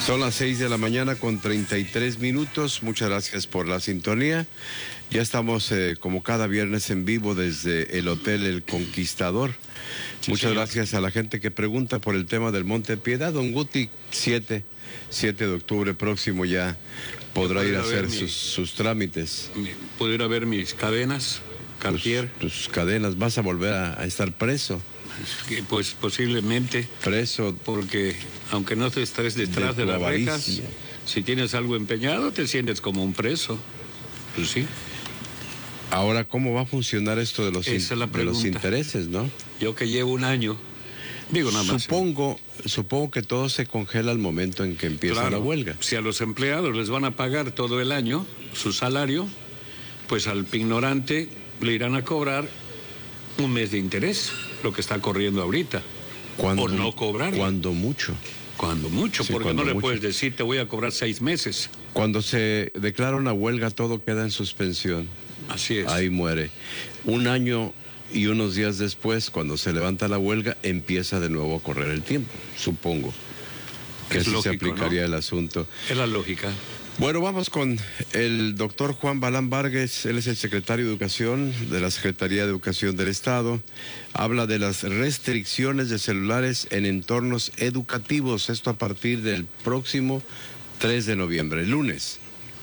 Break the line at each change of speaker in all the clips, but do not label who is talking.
Son las 6 de la mañana con 33 minutos. Muchas gracias por la sintonía. Ya estamos como cada viernes en vivo desde el Hotel El Conquistador. Sí, muchas gracias a la gente que pregunta por el tema del Monte de Piedad. Don Guti, 7 de octubre próximo ya podrá ir a hacer sus trámites.
¿Puedo ir a ver mis cadenas, Cartier?
Tus cadenas, ¿vas a volver a estar preso?
Pues posiblemente.
Preso.
Porque aunque no te estés detrás de las rejas, si tienes algo empeñado, te sientes como un preso. Pues sí.
Ahora, ¿cómo va a funcionar esto de los intereses, no?
Yo que llevo un año, digo nada más.
Supongo que todo se congela al momento en que empieza la huelga.
Si a los empleados les van a pagar todo el año su salario, pues al ignorante le irán a cobrar un mes de interés, lo que está corriendo ahorita. O no cobrar.
Cuando mucho.
Cuando mucho, sí, porque no le puedes decir te voy a cobrar 6 meses.
Cuando se declara una huelga, todo queda en suspensión.
Así es.
Ahí muere. Un año y unos días después, cuando se levanta la huelga, empieza de nuevo a correr el tiempo, supongo. Que así se aplicaría, ¿no?, el asunto.
Es la lógica.
Bueno, vamos con el doctor Juan Balán Vargas. Él es el secretario de Educación de la Secretaría de Educación del Estado. Habla de las restricciones de celulares en entornos educativos. Esto a partir del próximo 3 de noviembre, lunes.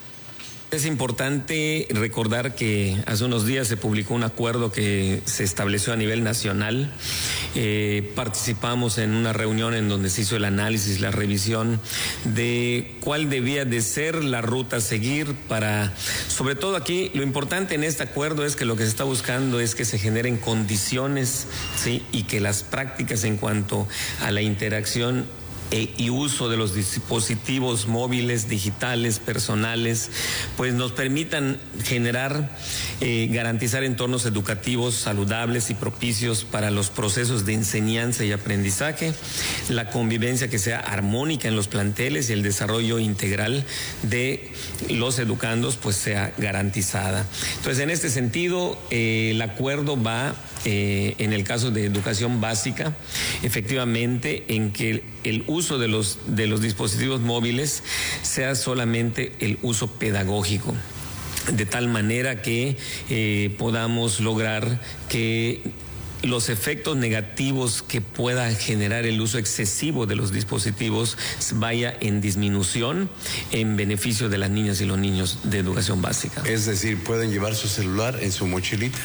Es importante recordar que hace unos días se publicó un acuerdo que se estableció a nivel nacional. Participamos en una reunión en donde se hizo el análisis, la revisión de cuál debía de ser la ruta a seguir para, sobre todo aquí, lo importante en este acuerdo es que lo que se está buscando es que se generen condiciones, ¿sí?, y que las prácticas en cuanto a la interacción y uso de los dispositivos móviles, digitales, personales, pues nos permitan generar, garantizar entornos educativos saludables y propicios para los procesos de enseñanza y aprendizaje, la convivencia que sea armónica en los planteles y el desarrollo integral de los educandos pues sea garantizada. Entonces, en este sentido, el acuerdo va, en el caso de educación básica, efectivamente en que el uso de los dispositivos móviles sea solamente el uso pedagógico, de tal manera que podamos lograr que los efectos negativos que pueda generar el uso excesivo de los dispositivos vaya en disminución en beneficio de las niñas y los niños de educación básica.
Es decir, ¿pueden llevar su celular en su mochilita?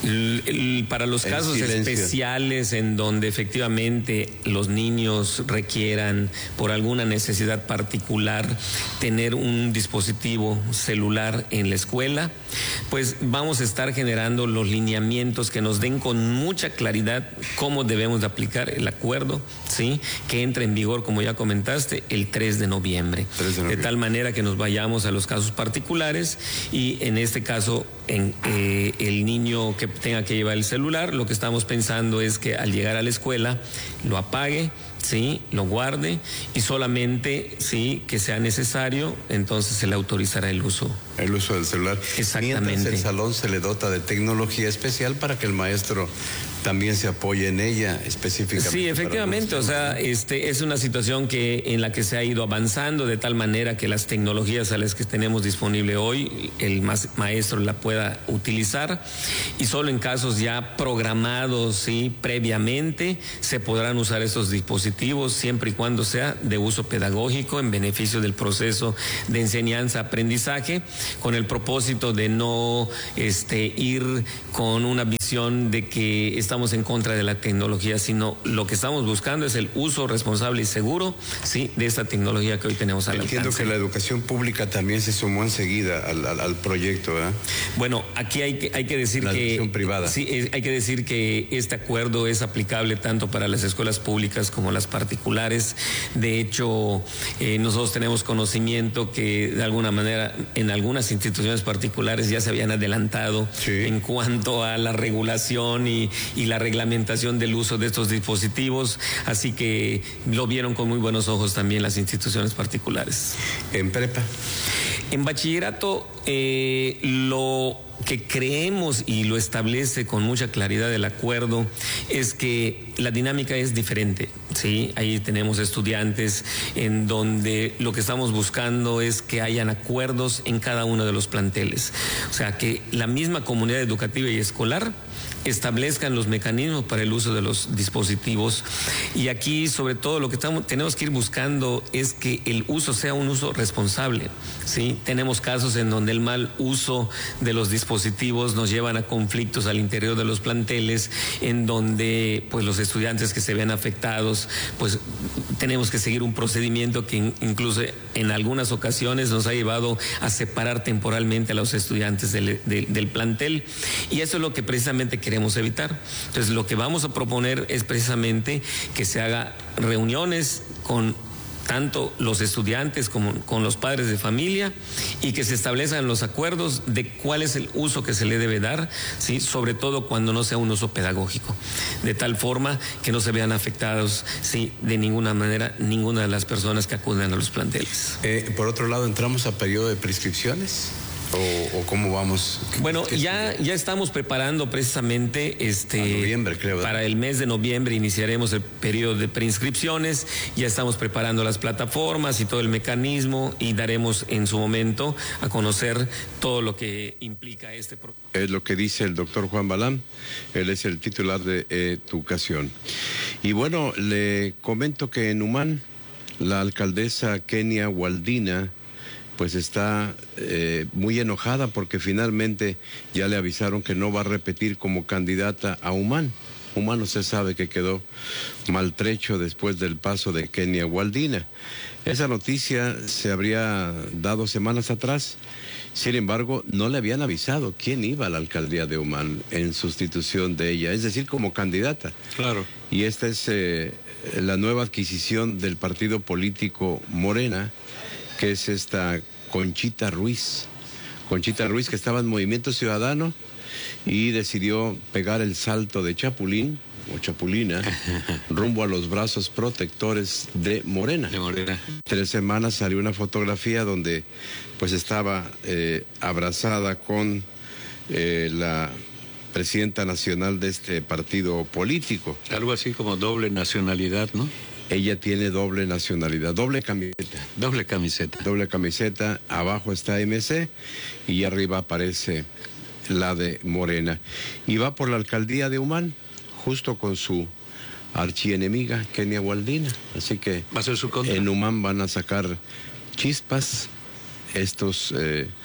Para los casos especiales en donde efectivamente los niños requieran por alguna necesidad particular tener un dispositivo celular en la escuela, pues vamos a estar generando los lineamientos que nos den con mucha claridad cómo debemos de aplicar el acuerdo, ¿sí?, que entra en vigor, como ya comentaste, el 3 de noviembre. De tal manera que nos vayamos a los casos particulares y en este caso, el niño que tenga que llevar el celular, lo que estamos pensando es que al llegar a la escuela lo apague, sí, lo guarde y solamente, sí, que sea necesario, entonces se le autorizará el uso.
El uso del celular.
Exactamente.
Mientras el salón se le dota de tecnología especial para que el maestro también se apoye en ella específicamente.
Sí, efectivamente, o sea, es una situación en la que se ha ido avanzando de tal manera que las tecnologías a las que tenemos disponible hoy, el maestro la pueda utilizar y solo en casos ya programados, sí, previamente, se podrán usar estos dispositivos siempre y cuando sea de uso pedagógico en beneficio del proceso de enseñanza-aprendizaje, con el propósito de no ir con una visión de que estamos en contra de la tecnología, sino lo que estamos buscando es el uso responsable y seguro, sí, de esta tecnología que hoy tenemos al alcance.
Entiendo que la educación pública también se sumó enseguida al proyecto, ¿verdad?
Bueno, aquí hay que decir
la
que
educación privada.
Sí, hay que decir que este acuerdo es aplicable tanto para las escuelas públicas como las particulares. De hecho, nosotros tenemos conocimiento que de alguna manera en algunas instituciones particulares ya se habían adelantado, sí, en cuanto a la regulación y la reglamentación del uso de estos dispositivos, así que lo vieron con muy buenos ojos también las instituciones particulares.
¿En prepa?
En bachillerato, lo que creemos y lo establece con mucha claridad el acuerdo es que la dinámica es diferente, ¿sí? Ahí tenemos estudiantes en donde lo que estamos buscando es que hayan acuerdos en cada uno de los planteles. O sea, que la misma comunidad educativa y escolar establezcan los mecanismos para el uso de los dispositivos, y aquí sobre todo lo que tenemos que ir buscando es que el uso sea un uso responsable, ¿sí? Tenemos casos en donde el mal uso de los dispositivos nos llevan a conflictos al interior de los planteles, en donde pues los estudiantes que se ven afectados, pues tenemos que seguir un procedimiento que incluso en algunas ocasiones nos ha llevado a separar temporalmente a los estudiantes del plantel, y eso es lo que precisamente queremos evitar. Entonces, lo que vamos a proponer es precisamente que se haga reuniones con tanto los estudiantes como con los padres de familia, y que se establezcan los acuerdos de cuál es el uso que se le debe dar, ¿sí? Sobre todo cuando no sea un uso pedagógico, de tal forma que no se vean afectados, ¿sí? De ninguna manera ninguna de las personas que acuden a los planteles.
Por otro lado, ¿entramos a periodo de prescripciones? ¿O cómo vamos?
Bueno, ya estamos preparando precisamente
noviembre, creo, ¿verdad?
Para el mes de noviembre iniciaremos el periodo de preinscripciones, ya estamos preparando las plataformas y todo el mecanismo, y daremos en su momento a conocer todo lo que implica este proceso.
Es lo que dice el doctor Juan Balán, él es el titular de Educación. Y bueno, le comento que en Humán, la alcaldesa Kenia Waldina pues está muy enojada porque finalmente ya le avisaron que no va a repetir como candidata a Humán. Humán, usted sabe que quedó maltrecho después del paso de Kenia Waldina. Esa noticia se habría dado semanas atrás. Sin embargo, no le habían avisado quién iba a la alcaldía de Humán en sustitución de ella, es decir, como candidata.
Claro.
Y esta es la nueva adquisición del partido político Morena, que es esta Conchita Ruiz. Conchita Ruiz, que estaba en Movimiento Ciudadano y decidió pegar el salto de Chapulín o Chapulina rumbo a los brazos protectores de Morena.
De Morena.
3 semanas salió una fotografía donde pues estaba abrazada con la presidenta nacional de este partido político.
Algo así como doble nacionalidad, ¿no?
Ella tiene doble nacionalidad, doble camiseta.
Doble camiseta.
Doble camiseta, abajo está MC y arriba aparece la de Morena. Y va por la alcaldía de Humán, justo con su archienemiga, Kenia Waldina. Así que
va a ser su contra.
En Humán van a sacar chispas estos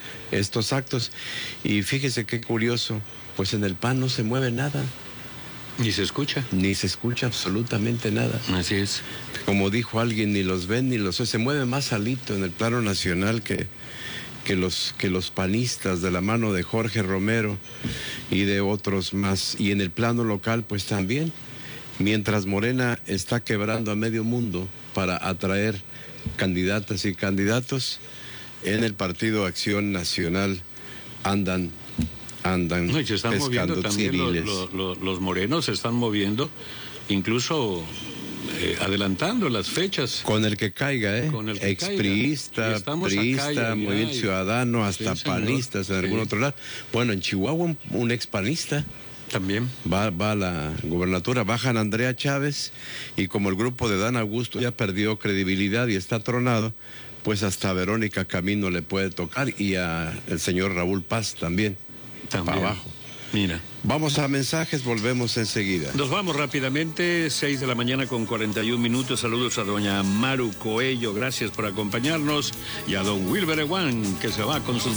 actos. Y fíjese qué curioso, pues en el PAN no se mueve nada.
Ni se escucha.
Ni se escucha absolutamente nada.
Así es.
Como dijo alguien, ni los ven ni los oyen. Se mueve más Alito en el plano nacional que los panistas, de la mano de Jorge Romero y de otros más. Y en el plano local, pues también. Mientras Morena está quebrando a medio mundo para atraer candidatas y candidatos, en el Partido Acción Nacional andan
no, y se están moviendo también los morenos, se están moviendo, incluso adelantando las fechas.
Con el que caiga,
Con el que
expriista, priista, Movimiento Ciudadano, hasta panistas en algún otro lado. Bueno, en Chihuahua un expanista
también
va a la gubernatura, bajan a Andrea Chávez, y como el grupo de Dan Augusto ya perdió credibilidad y está tronado, pues hasta Verónica Camino le puede tocar, y a el señor Raúl Paz también. Para abajo.
Mira.
Vamos a mensajes, volvemos enseguida.
Nos vamos rápidamente, 6 de la mañana con 41 minutos. Saludos a doña Maru Coello, gracias por acompañarnos, y a don Wilber Ewan, que se va con sus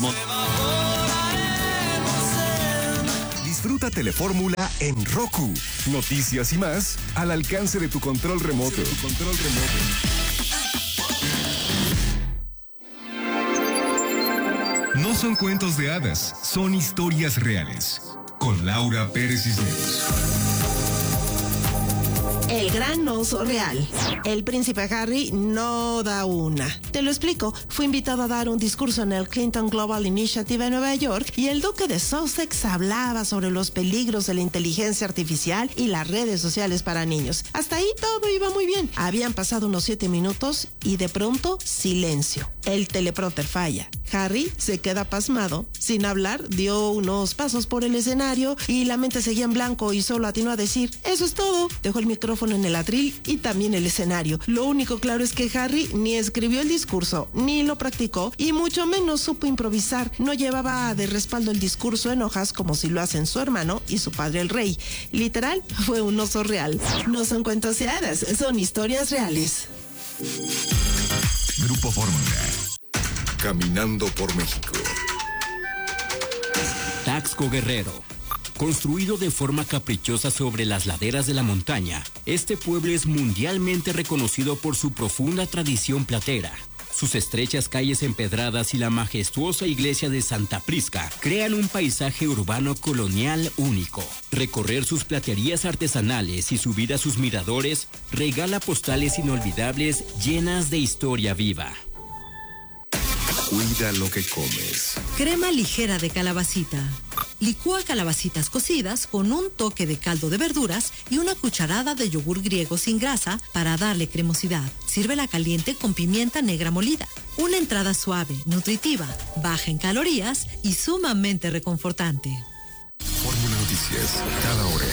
Disfruta Telefórmula en Roku. Noticias y más al alcance de tu control remoto. No son cuentos de hadas, son historias reales. Con Laura Pérez Cisneros.
El gran oso real. El príncipe Harry no da una. Te lo explico. Fue invitado a dar un discurso en el Clinton Global Initiative en Nueva York, y el duque de Sussex hablaba sobre los peligros de la inteligencia artificial y las redes sociales para niños. Hasta ahí todo iba muy bien. Habían pasado unos 7 minutos y de pronto silencio. El teleprompter falla. Harry se queda pasmado Sin hablar, dio unos pasos por el escenario y la mente seguía en blanco y solo atinó a decir, eso es todo. Dejó el micrófono en el atril y también el escenario. Lo único claro es que Harry ni escribió el discurso, ni lo practicó y mucho menos supo improvisar. No llevaba de respaldo el discurso en hojas como si lo hacen su hermano y su padre el rey. Literal, fue un oso real. No son cuentos de hadas, son historias reales.
Grupo Fórmula. Caminando por México.
Taxco Guerrero. Construido de forma caprichosa sobre las laderas de la montaña, este pueblo es mundialmente reconocido por su profunda tradición platera. Sus estrechas calles empedradas y la majestuosa iglesia de Santa Prisca crean un paisaje urbano colonial único. Recorrer sus platerías artesanales y subir a sus miradores regala postales inolvidables llenas de historia viva.
Cuida lo que comes.
Crema ligera de calabacita. Licúa calabacitas cocidas con un toque de caldo de verduras y una cucharada de yogur griego sin grasa para darle cremosidad. Sírvela caliente con pimienta negra molida. Una entrada suave, nutritiva, baja en calorías y sumamente reconfortante.
Fórmula Noticias, cada hora.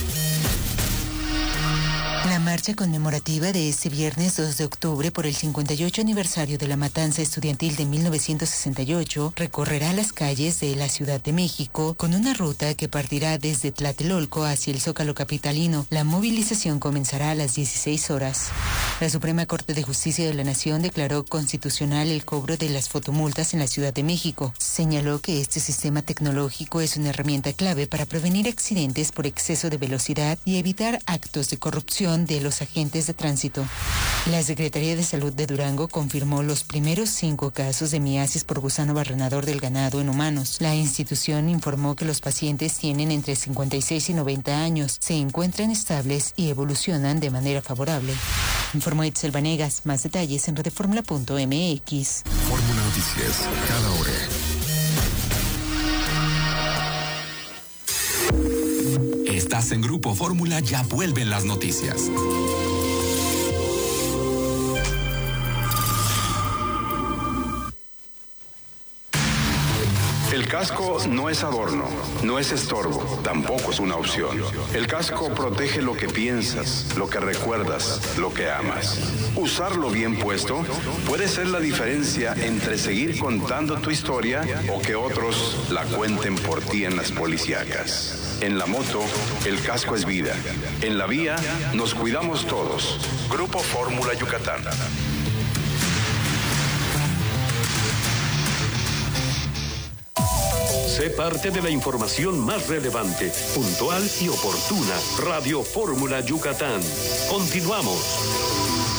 La marcha conmemorativa de este viernes 2 de octubre por el 58 aniversario de la matanza estudiantil de 1968 recorrerá las calles de la Ciudad de México con una ruta que partirá desde Tlatelolco hacia el Zócalo capitalino. La movilización comenzará a las 16 horas. La Suprema Corte de Justicia de la Nación declaró constitucional el cobro de las fotomultas en la Ciudad de México. Señaló que este sistema tecnológico es una herramienta clave para prevenir accidentes por exceso de velocidad y evitar actos de corrupción de los agentes de tránsito. La Secretaría de Salud de Durango confirmó los primeros 5 casos de miasis por gusano barrenador del ganado en humanos. La institución informó que los pacientes tienen entre 56 y 90 años, se encuentran estables y evolucionan de manera favorable. Informó Itzel Vanegas. Más detalles en redeformula.mx.
Fórmula Noticias, cada hora.
Estás en Grupo Fórmula, ya vuelven las noticias.
El casco no es adorno, no es estorbo, tampoco es una opción. El casco protege lo que piensas, lo que recuerdas, lo que amas. Usarlo bien puesto puede ser la diferencia entre seguir contando tu historia o que otros la cuenten por ti en las policíacas. En la moto, el casco es vida. En la vía, nos cuidamos todos. Grupo Fórmula Yucatán.
Sé parte de la información más relevante, puntual y oportuna. Radio Fórmula Yucatán. Continuamos.